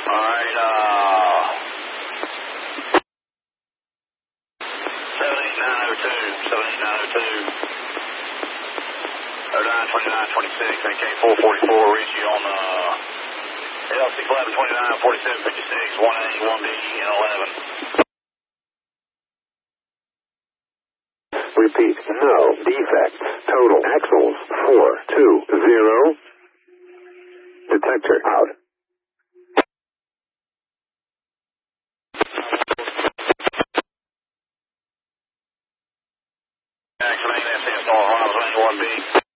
Alright, 78902, 092926, AK 444, reach you on L611 294756, 1A, 1B, and 11. Repeat, no defects. Total axles 420. Detector out. Action 8SS, North Hobbs, 1B.